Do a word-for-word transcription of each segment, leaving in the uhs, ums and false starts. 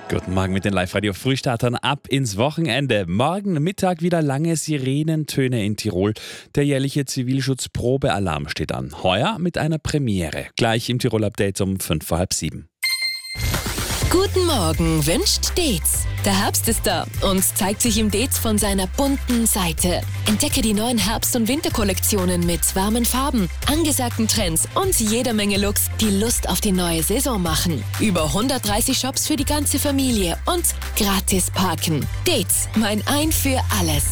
Guten Morgen mit den Live-Radio-Frühstartern ab ins Wochenende. Morgen Mittag wieder lange Sirenentöne in Tirol. Der jährliche Zivilschutzprobealarm steht an. Heuer mit einer Premiere. Gleich im Tirol-Update um fünf vor halb sieben. Guten Morgen wünscht Deetz. Der Herbst ist da und zeigt sich im Deetz von seiner bunten Seite. Entdecke die neuen Herbst- und Winterkollektionen mit warmen Farben, angesagten Trends und jeder Menge Looks, die Lust auf die neue Saison machen. Über hundertdreißig Shops für die ganze Familie und gratis parken. Deetz, mein Ein für alles.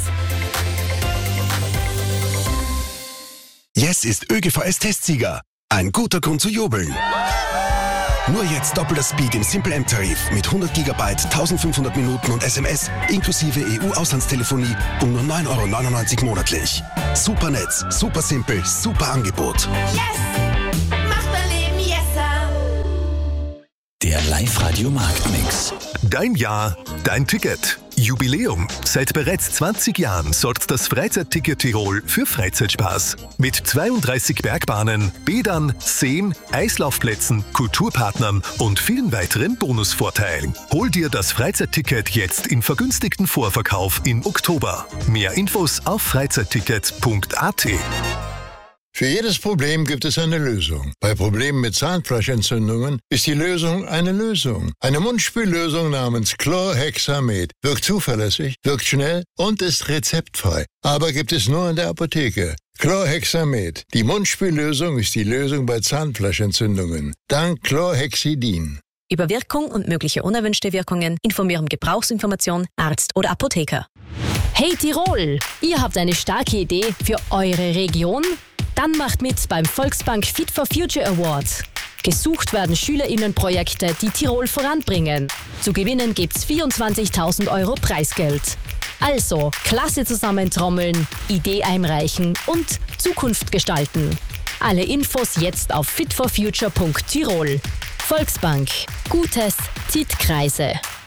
Yes ist ÖGVS-Testsieger. Ein guter Grund zu jubeln. Nur jetzt doppelter Speed im Simple-M-Tarif mit hundert Gigabyte, eintausendfünfhundert Minuten und S M S inklusive E U-Auslandstelefonie um nur neun Euro neunundneunzig monatlich. Super Netz, super simpel, super Angebot. Yes! Macht mein Leben yesser! Der Live-Radio-Marktmix. Dein Jahr, dein Ticket. Jubiläum. Seit bereits zwanzig Jahren sorgt das Freizeitticket Tirol für Freizeitspaß. Mit zweiunddreißig Bergbahnen, Bädern, Seen, Eislaufplätzen, Kulturpartnern und vielen weiteren Bonusvorteilen. Hol dir das Freizeitticket jetzt im vergünstigten Vorverkauf im Oktober. Mehr Infos auf freizeitticket punkt a t. Für jedes Problem gibt es eine Lösung. Bei Problemen mit Zahnfleischentzündungen ist die Lösung eine Lösung. Eine Mundspüllösung namens Chlorhexamet wirkt zuverlässig, wirkt schnell und ist rezeptfrei. Aber gibt es nur in der Apotheke. Chlorhexamet. Die Mundspüllösung ist die Lösung bei Zahnfleischentzündungen. Dank Chlorhexidin. Über Wirkung und mögliche unerwünschte Wirkungen informieren Gebrauchsinformation, Arzt oder Apotheker. Hey Tirol, ihr habt eine starke Idee für eure Region? Dann macht mit beim Volksbank Fit for Future Award. Gesucht werden SchülerInnenprojekte, die Tirol voranbringen. Zu gewinnen gibt's vierundzwanzigtausend Euro Preisgeld. Also, Klasse zusammentrommeln, Idee einreichen und Zukunft gestalten. Alle Infos jetzt auf fit for future punkt tirol. Volksbank. Gutes zieht Kreise.